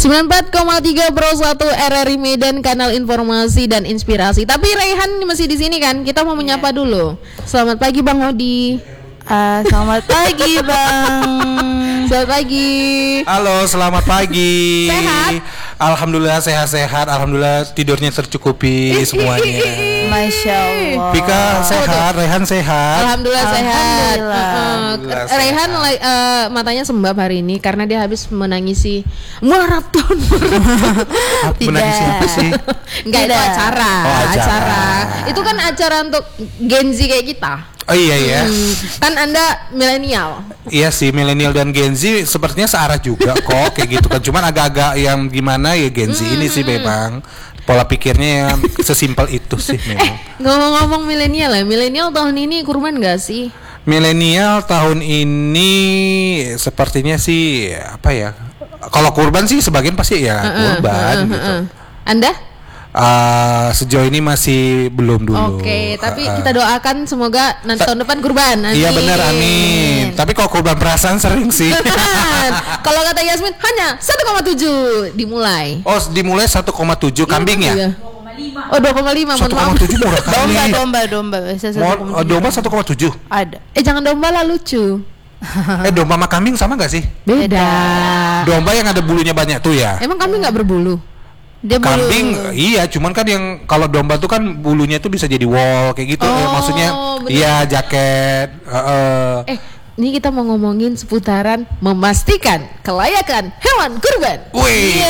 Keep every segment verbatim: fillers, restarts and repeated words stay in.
sembilan puluh empat koma tiga Pro satu R R I Medan, kanal informasi dan inspirasi. Tapi Raihan masih di sini kan? Kita mau menyapa yeah. dulu. Selamat pagi Bang Odi. Uh, selamat pagi Bang. Selamat pagi. Halo, selamat pagi. Sehat? Alhamdulillah sehat-sehat. Alhamdulillah tidurnya tercukupi semuanya. Masya Allah. Pika sehat, Rehan sehat. Alhamdulillah, sehat. Alhamdulillah. Uh, Alhamdulillah Rehan sehat. uh, matanya sembab hari ini karena dia habis menangisi maraton. Menangisi apa sih? Enggak, itu acara. Oh, acara. acara. Itu kan acara untuk Gen Z kayak kita. Oh iya iya. Hmm, kan Anda milenial. Iya sih, milenial dan Gen Z sepertinya searah juga kok kayak gitu kan. Cuman agak-agak yang gimana ya Gen Z hmm, ini sih memang pola pikirnya yang sesimpel itu sih memang. Eh, ngomong-ngomong milenial ya, milenial tahun ini kurban gak sih? Milenial tahun ini sepertinya sih apa ya? Kalau kurban sih sebagian pasti ya uh-uh, kurban uh-uh, gitu. Uh-uh. Anda? Uh, sejauh ini masih belum dulu. Oke, okay, tapi uh, kita doakan semoga nanti Ta- tahun depan kurban. Amin. Iya benar, amin. Tapi kalau kurban perasaan sering sih. Kalau kata Yasmin hanya satu koma tujuh dimulai. Oh, dimulai satu koma tujuh kambing ya? Iya. Oh, dua koma lima. satu koma tujuh murah kali. Domba, domba, domba. Mo- domba satu koma tujuh. Ada. Eh, jangan domba lah, lucu. Eh, domba sama kambing sama gak sih? Beda. Domba yang ada bulunya banyak tuh ya. Emang kambing nggak berbulu? Dia kambing bulu. Iya, cuman kan yang kalau domba tuh kan bulunya tuh bisa jadi wol kayak gitu. Oh, eh, maksudnya bener. iya jaket. Uh, uh. Eh, ini kita mau ngomongin seputaran memastikan kelayakan hewan kurban. Wih.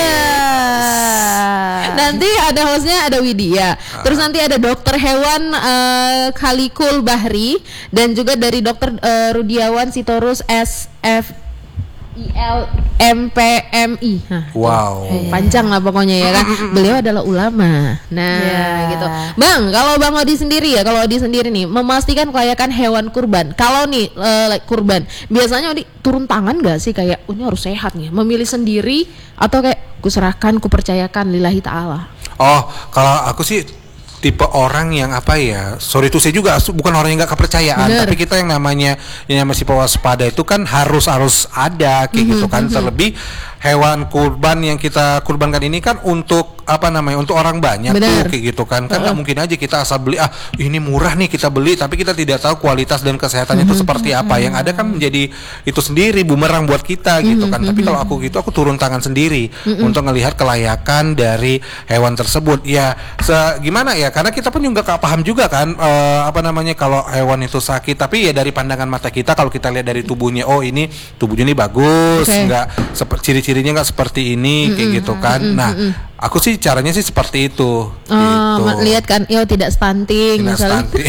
Yeah. Nanti ada hostnya, ada Widya. Uh. Terus nanti ada dokter hewan uh, Khalikul Bahri dan juga dari dokter uh, Rudiawan Sitorus S F I L M P M I. Hah, wow. tuh, panjang lah pokoknya ya kan. Beliau adalah ulama. Nah, yeah. gitu. Bang, kalau Bang Odi sendiri ya, kalau Odi sendiri nih memastikan kelayakan hewan kurban. Kalau nih uh, like kurban, biasanya Odi turun tangan enggak sih kayak oh, ini harus sehat nih, memilih sendiri atau kayak kuserahkan, kupercayakan lillahi taala. Oh, kalau aku sih tipe orang yang apa ya, sorry itu saya juga bukan orang yang nggak kepercayaan. Bener. Tapi kita yang namanya yang masih waspada itu kan harus harus ada kayak mm-hmm, gitu kan mm-hmm. Terlebih hewan kurban yang kita kurbankan ini kan untuk apa namanya, untuk orang banyak. Bener. Tuh kayak gitu kan kan nggak uh-uh. mungkin aja kita asal beli ah ini murah nih kita beli tapi kita tidak tahu kualitas dan kesehatannya mm-hmm. itu seperti apa. Yang ada kan menjadi itu sendiri bumerang buat kita mm-hmm. gitu kan. Tapi kalau aku gitu aku turun tangan sendiri mm-hmm. untuk melihat kelayakan dari hewan tersebut ya. Se- gimana ya, karena kita pun juga gak paham juga kan uh, apa namanya kalau hewan itu sakit, tapi ya dari pandangan mata kita kalau kita lihat dari tubuhnya, oh ini tubuhnya ini bagus, okay. nggak seperti ciri-cirinya nggak seperti ini mm-hmm. kayak gitu kan. Mm-hmm. Nah aku sih caranya sih seperti itu. Oh, gitu. Lihat kan, yo tidak stunting tidak misalnya. Stunting.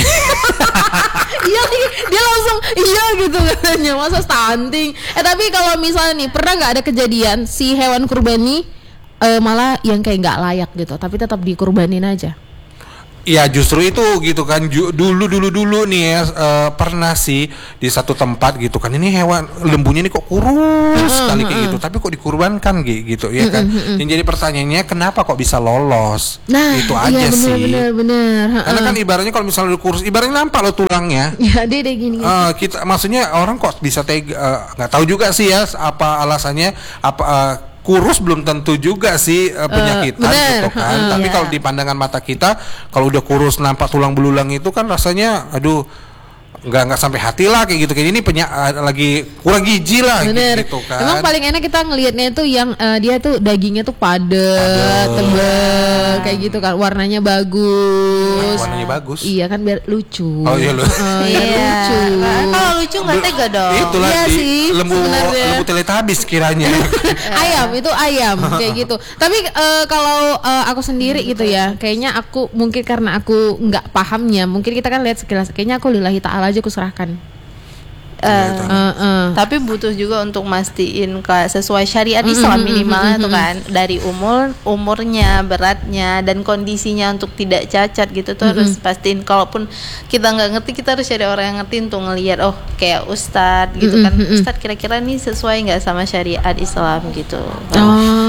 Iya nih, dia langsung iya gitu katanya, masa stunting. Eh tapi kalau misalnya nih pernah nggak ada kejadian si hewan kurban nih uh, malah yang kayak nggak layak gitu, tapi tetap dikurbanin aja? Ya justru itu gitu kan, Ju, dulu dulu dulu nih ya uh, pernah sih di satu tempat gitu kan, ini hewan lembunya ini kok kurus uh, sekali kayak uh, gitu, tapi kok dikurbankan gitu ya kan. Uh, uh, uh. Yang jadi pertanyaannya kenapa kok bisa lolos? Nah, itu aja iya, bener, sih. Bener, bener. Uh, Karena kan ibaratnya kalau misalnya udah kurus, ibaratnya nampak lo tulangnya. Ya dia deh gini. Uh, kita maksudnya orang kok bisa tega, nggak uh, tahu juga sih ya apa alasannya apa. Uh, kurus belum tentu juga sih uh, penyakitan uh, gitu kan. Uh, Tapi iya. kalau di pandangan mata kita, kalau udah kurus nampak tulang belulang itu kan rasanya, aduh, nggak nggak sampai hati lah kayak gitu. Kayak ini penyak uh, lagi kurang gizi lah. Bener. Gitu kan. Emang paling enak kita ngelihatnya itu yang uh, dia tuh dagingnya tuh padat, tebal, kayak gitu kan. Warnanya bagus. Nah, warnanya bagus. Iya kan biar lucu. Oh iya loh. Uh, iya. lucu. Nah, kalau lucu nggak tega dong. Itulah iya di sih, lembu sebenarnya. lembu Teletubbies kiranya. Ayam itu ayam kayak gitu. Tapi uh, kalau uh, aku sendiri gitu ya, kayaknya aku mungkin karena aku nggak pahamnya, mungkin kita kan lihat sekilas, kayaknya aku lillahi ta'ala aja aku serahkan. Uh, uh, uh. Tapi butuh juga untuk mastiin ke sesuai syariat Islam minimalnya tuh kan, dari umur, umurnya, beratnya dan kondisinya untuk tidak cacat gitu tuh mm-hmm. harus pastiin. Kalaupun kita nggak ngerti, kita harus cari orang yang ngerti untuk ngelihat, oh kayak ustadz gitu kan, mm-hmm. ustadz kira-kira nih sesuai nggak sama syariat Islam gitu. Oh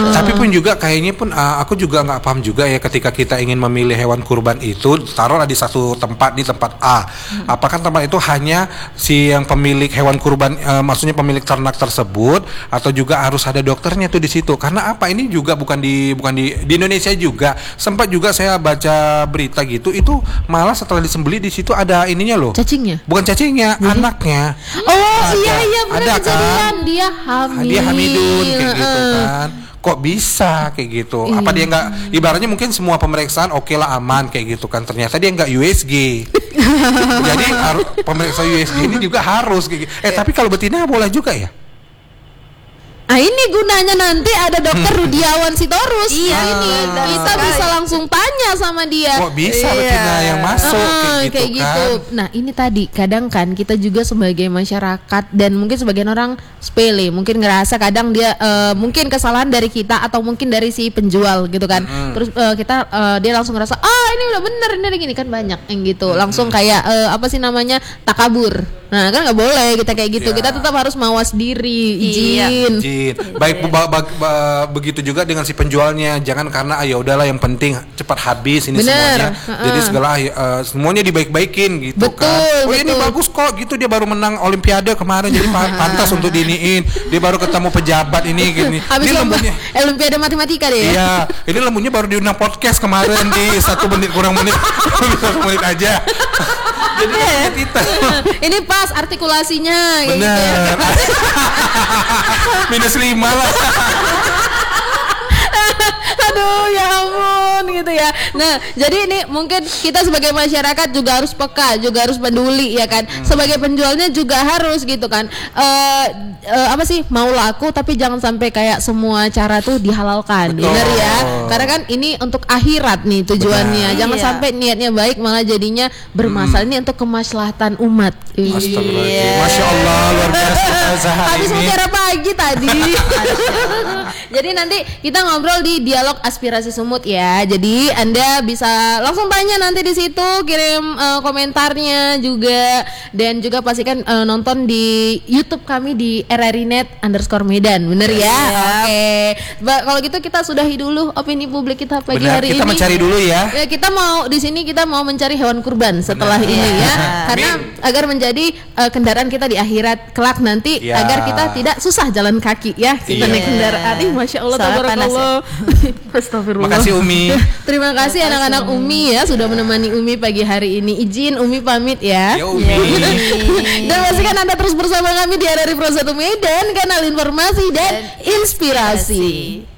Tapi pun juga kayaknya pun uh, aku juga nggak paham juga ya ketika kita ingin memilih hewan kurban itu, taruhlah di satu tempat, di tempat A. Hmm. Apakah tempat itu hanya si yang pemilik hewan kurban, uh, maksudnya pemilik ternak tersebut, atau juga harus ada dokternya tuh di situ? Karena apa, ini juga bukan di bukan di di Indonesia juga. Sempat juga saya baca berita gitu, itu malah setelah disembelih di situ ada ininya loh. Cacingnya? Bukan cacingnya, hmm. anaknya. Oh ada, iya iya benar kejadian kan? Dia hamil. Dia hamidun kayak gitu kan. Kok bisa kayak gitu? Apa dia nggak, ibaratnya mungkin semua pemeriksaan oke okay lah aman kayak gitu kan, ternyata dia nggak U S G. Jadi harus pemeriksa U S G ini juga harus kayak gitu. Eh tapi kalau betina boleh juga ya? Nah ini gunanya nanti ada dokter Rudiawan Sitorus. Iya ini ah, kita sekali. bisa langsung tanya sama dia. Kok bisa iya. betina yang masuk uh, kayak, gitu, kayak gitu kan? Nah ini tadi kadang kan kita juga sebagai masyarakat dan mungkin sebagian orang sepele, mungkin ngerasa kadang dia uh, mungkin kesalahan dari kita atau mungkin dari si penjual gitu kan. Hmm. Terus uh, kita uh, dia langsung ngerasa ah ini udah bener ini gini kan, banyak yang gitu. Langsung kayak uh, apa sih namanya takabur. Nah kan nggak boleh kita kayak gitu. Ya. Kita tetap harus mawas diri, izin. Iya. Baik ba- ba- ba- begitu juga dengan si penjualnya, jangan karena ah, ya udahlah yang penting cepat habis ini Bener. semuanya. Uh-uh. Jadi segala uh, semuanya dibaik-baikin gitu betul, kan. Oh betul. ini bagus kok gitu, dia baru menang Olimpiade kemarin jadi pantas untuk diniin. Dia baru ketemu pejabat ini gini. Habis lomba Olimpiade matematika deh. Iya, ini lembunya baru diundang podcast kemarin di satu menit kurang menit, satu menit aja. Jadi kita. Ini pas artikulasinya. Benar. Gitu ya. Minus lima lah. Aduh ya ampun gitu ya. Nah jadi ini mungkin kita sebagai masyarakat juga harus peka, juga harus peduli ya kan. hmm. Sebagai penjualnya juga harus gitu kan, uh, uh, apa sih, mau laku tapi jangan sampai kayak semua cara tuh dihalalkan. Benar ya, karena kan ini untuk akhirat nih tujuannya. Benar. Jangan iya. sampai niatnya baik malah jadinya bermasalah. hmm. Ini untuk kemaslahatan umat. Astagfirullahaladzim. Masya Allah luar biasa. Habis bicara pagi tadi. Jadi nanti kita ngobrol di dialog aspirasi Sumut ya. Jadi Anda bisa langsung tanya nanti di situ, kirim uh, komentarnya juga, dan juga pastikan uh, nonton di YouTube kami di R R I Net underscore Medan, bener ya? Yeah. Oke. Okay. Kalau gitu kita sudahi dulu opini publik kita pagi Benar, hari kita ini. Kita mencari dulu ya. Ya kita mau di sini kita mau mencari hewan kurban setelah Benar. ini ya, karena Min. agar menjadi uh, kendaraan kita di akhirat kelak nanti, ya. agar kita tidak susah jalan kaki ya. Kita yeah. naik kendaraan. Ih, Masya Allah, tabarakallah. Astagfirullah. Makasih Umi. Terima kasih Makasih, anak-anak Umi ya sudah menemani Umi pagi hari ini. Izin Umi pamit ya. Ya Umi. Dan pastikan Anda terus bersama kami di R R I Pro satu Medan, kanal informasi dan, dan inspirasi. inspirasi.